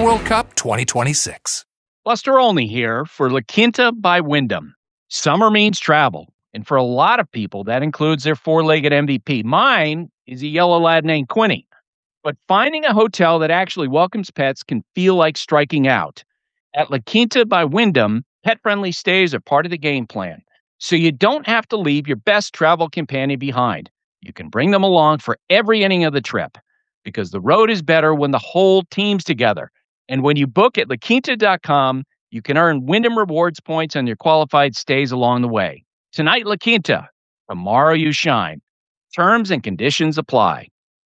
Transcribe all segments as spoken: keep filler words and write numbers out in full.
World Cup twenty twenty-six. Buster Olney here for La Quinta by Wyndham. Summer means travel, and for a lot of people, that includes their four-legged M V P. Mine is a yellow lad named Quinny. But finding a hotel that actually welcomes pets can feel like striking out. At La Quinta by Wyndham, pet-friendly stays are part of the game plan, so you don't have to leave your best travel companion behind. You can bring them along for every inning of the trip, because the road is better when the whole team's together. And when you book at la quinta dot com, you can earn Wyndham Rewards points on your qualified stays along the way. Tonight, La Quinta. Tomorrow, you shine. Terms and conditions apply.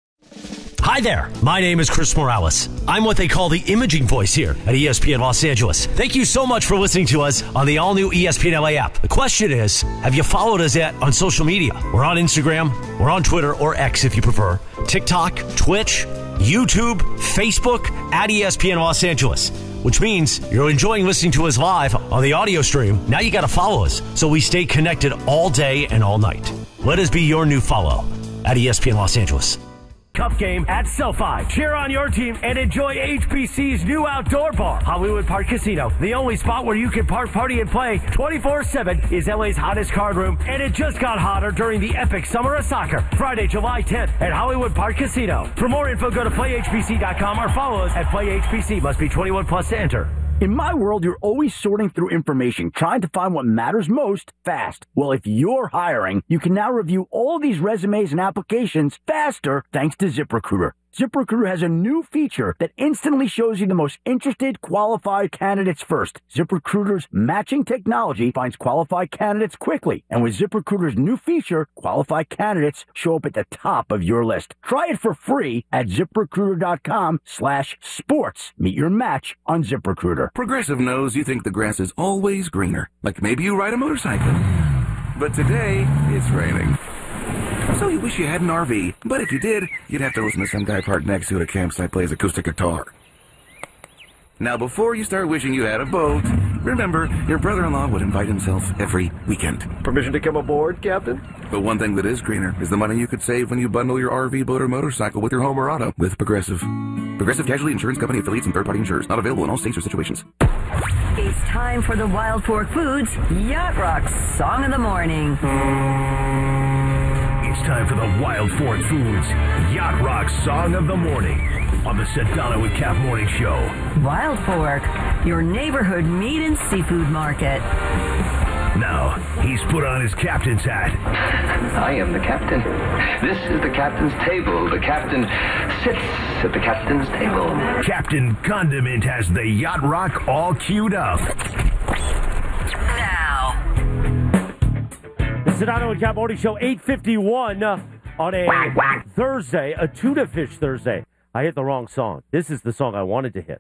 Hi there, my name is Chris Morales. I'm what they call the imaging voice here at E S P N Los Angeles. Thank you so much for listening to us on the all-new E S P N L A app. The question is, have you followed us yet on social media? We're on Instagram, we're on Twitter, or X if you prefer, TikTok, Twitch, YouTube, Facebook, at E S P N Los Angeles. Which means you're enjoying listening to us live on the audio stream. Now you got to follow us so we stay connected all day and all night. Let us be your new follow at E S P N Los Angeles. Cup game at SoFi. Cheer on your team and enjoy H B C's new outdoor bar, Hollywood Park Casino. The only spot where you can park, party, and play twenty-four seven is L A's hottest card room, and it just got hotter during the epic Summer of Soccer, Friday, July tenth at Hollywood Park Casino. For more info, go to play h b c dot com or follow us at play h b c. Must be twenty-one plus to enter. In my world, you're always sorting through information, trying to find what matters most fast. Well, if you're hiring, you can now review all these resumes and applications faster thanks to ZipRecruiter. ZipRecruiter has a new feature that instantly shows you the most interested, qualified candidates first. ZipRecruiter's matching technology finds qualified candidates quickly. And with ZipRecruiter's new feature, qualified candidates show up at the top of your list. Try it for free at ZipRecruiter.com slash sports. Meet your match on ZipRecruiter. Progressive knows you think the grass is always greener. Like maybe you ride a motorcycle. But today, it's raining. So you wish you had an R V, but if you did, you'd have to listen to some guy parked next to at a campsite play his acoustic guitar. Now, before you start wishing you had a boat, remember, your brother-in-law would invite himself every weekend. Permission to come aboard, Captain? But one thing that is greener is the money you could save when you bundle your R V, boat, or motorcycle with your home or auto with Progressive. Progressive Casualty Insurance Company affiliates and third-party insurers. Not available in all states or situations. It's time for the Wild Fork Foods Yacht Rock Song of the Morning. It's time for the Wild Fork Foods Yacht Rock Song of the Morning on the Sedano with Cap Morning Show. Wild Fork, your neighborhood meat and seafood market. Now, he's put on his captain's hat. I am the captain. This is the captain's table. The captain sits at the captain's table. Captain Condiment has the Yacht Rock all queued up. Now. The Sedano and Cap Morning Show, eight fifty-one uh, on a whack, whack. Thursday, a tuna fish Thursday. I hit the wrong song. This is the song I wanted to hit.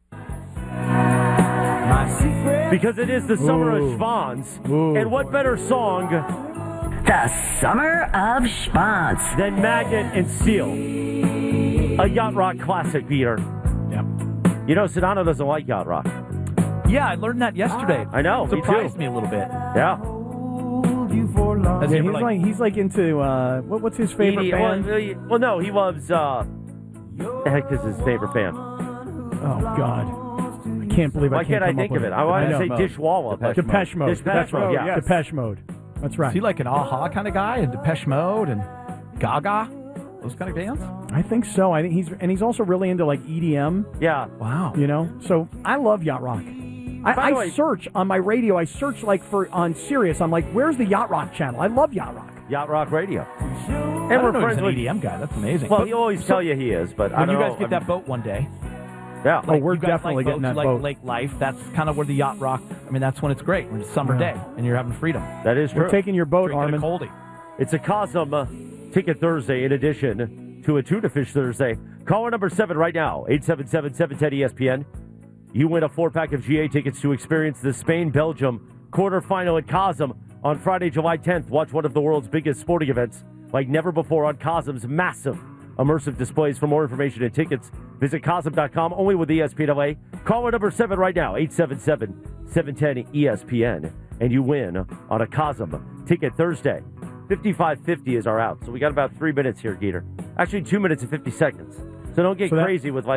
Because it is the Summer Ooh. of Schwanz. Ooh. And what better song The Summer of Schwanz than Magnet and Seal? A Yacht Rock classic, Peter. Yep. You know, Sedano doesn't like Yacht Rock. Yeah, I learned that yesterday. I know. Surprised me, me a little bit. Yeah. Yeah, he's like, like he's like into uh, what, what's his favorite he, band? Well, he, well, no, he loves. Uh, the heck is his favorite band? Oh God, I can't believe Why I can't can't I come think up of with it? I wanted to say Mode. Dishwalla. Depeche, Depeche Mode. Depeche, Depeche Mode. Mode. Yes. Depeche Mode. That's right. Is he like an Aha kind of guy, and Depeche Mode, and Gaga, those kind of bands? I think so. I think he's and he's also really into like E D M. Yeah. Wow. You know, so I love Yacht Rock. I, I way, search on my radio. I search like for on Sirius. I'm like, where's the Yacht Rock channel? I love Yacht Rock. Yacht Rock Radio. And we're know friends he's an with E D M guy. That's amazing. Well, but, he always so, tell you he is, but I when don't you guys know. get I that mean, boat one day. Yeah. Like, oh, we're you guys definitely like getting boats, that you like boat. Lake Life. That's kind of where the Yacht Rock. I mean, that's when it's great. When it's summer Yeah. day and you're having freedom. That is true. We're taking your boat, Drinking Armin. a coldie. It's a Cosm uh, Ticket Thursday in addition to a Tuna Fish Thursday. Caller number seven right now, eight seven seven, seven one zero, E S P N. You win a four-pack of G A tickets to experience the Spain-Belgium quarterfinal at Cosm on Friday, July tenth. Watch one of the world's biggest sporting events like never before on Cosm's massive immersive displays. For more information and tickets, visit Cosm dot com, only with E S P N L A. Caller number seven right now, eight seven seven, seven one zero, E S P N. And you win on a Cosm Ticket Thursday. fifty-five fifty is our out. So we got about three minutes here, Geeter. Actually, two minutes and fifty seconds. So don't get So that- crazy with like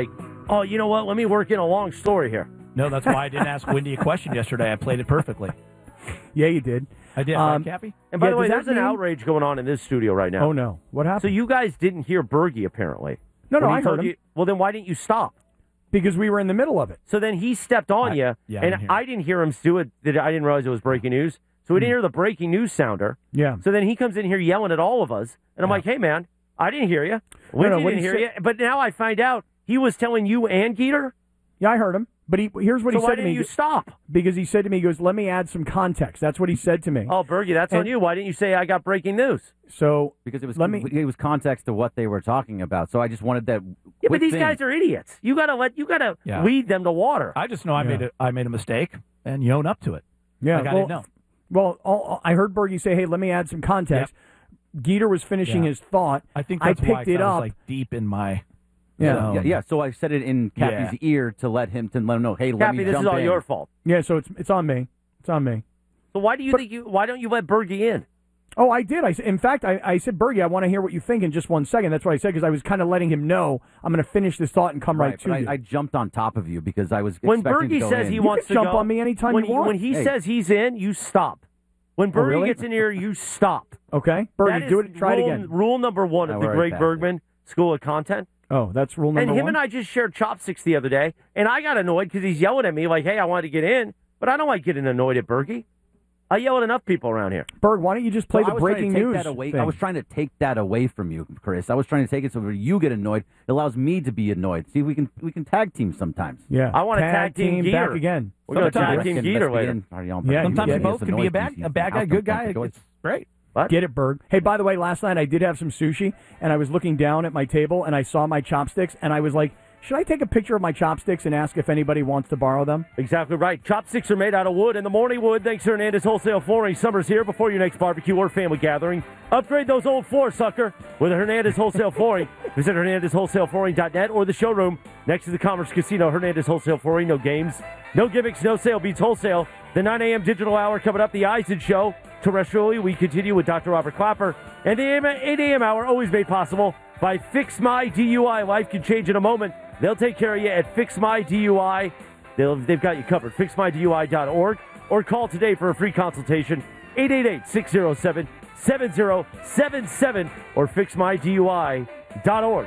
Oh, you know what? Let me work in a long story here. No, that's why I didn't ask Wendy a question yesterday. I played it perfectly. Yeah, you did. I did, Um, right, Cappy? And by Yeah, the way, does that there's an mean- outrage going on in this studio right now. Oh, no. What happened? So you guys didn't hear Bergie, apparently. No, no, When he I told heard him. you- well, then why didn't you stop? Because we were in the middle of it. So then he stepped on I- you, yeah, I and didn't hear I didn't hear him do it. That I didn't realize it was breaking news. So we didn't hear the breaking news sounder. Yeah. So then he comes in here yelling at all of us, and I'm Yeah. like, "Hey, man, I didn't hear you. Wendy no, what didn't he hear said- you." But now I find out he was telling you and Geeter. Yeah, I heard him. But he here's what So he why said to didn't me. you stop? Because he said to me, he goes, let me add some context. That's what he said to me. Oh, Bergie, that's on And- you. Why didn't you say I got breaking news? So Because it was Let me- it was context to what they were talking about. So I just wanted that. Yeah, but quick these thing. guys are idiots. You gotta let you gotta Yeah. weed them to water. I just know I Yeah. made a, I made a mistake, and you own up to it. yeah, Like, I well, didn't know. well, all, I heard Bergie say, hey, let me add some context. Geeter was finishing Yeah. his thought. I think I that's why picked it 'cause I was up. like deep in my Yeah. zone. Yeah, yeah. So I said it in Cappy's ear to let him to let him know. Hey, let Cappy, me this jump is all in. your fault. Yeah, so it's it's on me. It's on me. So why do you think you? Why don't you let Bergie in? Oh, I did. I s- in fact, I, I said, Bergie, I want to hear what you think in just one second. That's what I said because I was kind of letting him know I'm going to finish this thought and come right, Right, to but you. I, I jumped on top of you because I was When expecting to Bergie go says in. he You wants can to jump go, on me anytime when you want. When he Hey. says he's in, you stop. When Bergie really? gets in here, you stop. Okay, Bergie, That do is it. Try it rule, again. Rule number one No, of the we're Greg back. Bergman School of Content. Oh, that's rule number And him one. and I just shared chopsticks the other day, and I got annoyed because he's yelling at me like, "Hey, I wanted to get in," but I don't like getting annoyed at Bergie. I yell at enough people around here. Berg, why don't you just play So the I was trying to breaking take news? that away. thing? I was trying to take that away from you, Chris. I was trying to take it so when you get annoyed, it allows me to be annoyed. See, we can we can tag team sometimes. Yeah, I want to tag, team Geeter. back again. We're going to Sometimes. tag team Let's Geeter begin. later. Already on- Yeah, Sometimes Yeah, you both He's can be a annoyed bad, because a bad guy, he's good guy. outcome It's great. What? Get it, Berg. Hey, by the way, last night I did have some sushi, and I was looking down at my table, and I saw my chopsticks, and I was like, should I take a picture of my chopsticks and ask if anybody wants to borrow them? Exactly right. Chopsticks are made out of wood and the morning wood. Thanks to Hernandez Wholesale Flooring. Summer's here before your next barbecue or family gathering. Upgrade those old floors, sucker, with Hernandez Wholesale Flooring. Visit Hernandez Wholesale Flooring dot net or the showroom next to the Commerce Casino. Hernandez Wholesale Flooring. No games, no gimmicks, no sale beats wholesale. The nine a.m. digital hour coming up. The Eisen Show. Terrestrially, we continue with Doctor Robert Clapper. And the eight a.m. hour always made possible by Fix My D U I. Life can change in a moment. They'll take care of you at Fix My D U I. They'll, they've got you covered. fix my D U I dot org or call today for a free consultation. eight eight eight, six oh seven, seven oh seven seven or fix my D U I dot org.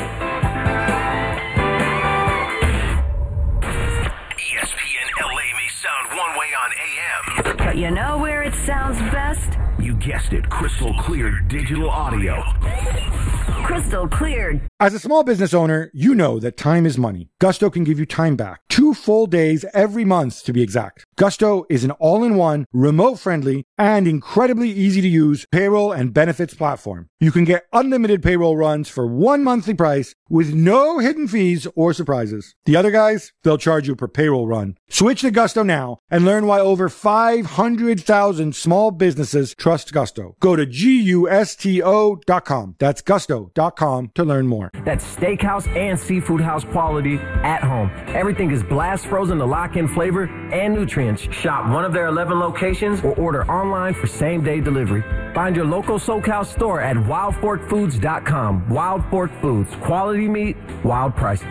E S P N L A may sound one way on A M. But you know where it sounds best? You guessed it, crystal clear digital audio. Crystal clear. As a small business owner, you know that time is money. Gusto can give you time back. Two full days every month, to be exact. Gusto is an all-in-one, remote-friendly, and incredibly easy-to-use payroll and benefits platform. You can get unlimited payroll runs for one monthly price with no hidden fees or surprises. The other guys, they'll charge you per payroll run. Switch to Gusto now and learn why over five hundred thousand small businesses trust Gusto. Go to gusto dot com. That's gusto dot com to learn more. That's steakhouse and seafood house quality at home. Everything is blast frozen to lock in flavor and nutrients. Shop one of their eleven locations or order online for same day delivery. Find your local SoCal store at wild fork foods dot com. Wild Fork Foods. Quality meat, wild prices.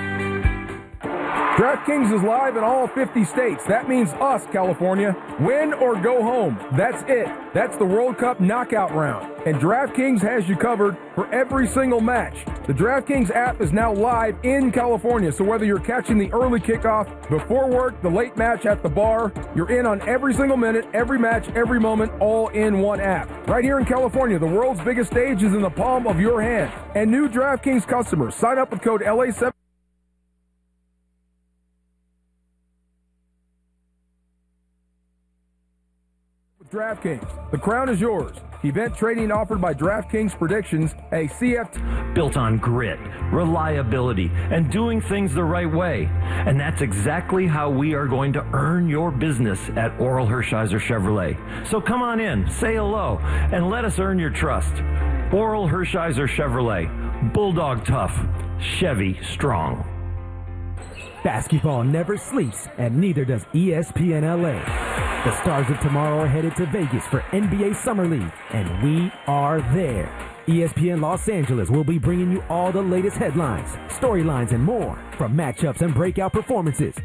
DraftKings is live in all fifty states. That means us, California. Win or go home. That's it. That's the World Cup knockout round. And DraftKings has you covered for every single match. The DraftKings app is now live in California, so whether you're catching the early kickoff, before work, the late match at the bar, you're in on every single minute, every match, every moment, all in one app. Right here in California, the world's biggest stage is in the palm of your hand. And new DraftKings customers, sign up with code L A seven. DraftKings. The crown is yours. Event trading offered by DraftKings Predictions, a C F T. Built on grit, reliability, and doing things the right way. And that's exactly how we are going to earn your business at Oral Hershiser Chevrolet. So come on in, say hello, and let us earn your trust. Oral Hershiser Chevrolet. Bulldog tough. Chevy strong. Basketball never sleeps, and neither does E S P N L A. The stars of tomorrow are headed to Vegas for N B A Summer League, and we are there. E S P N Los Angeles will be bringing you all the latest headlines, storylines, and more, from matchups and breakout performances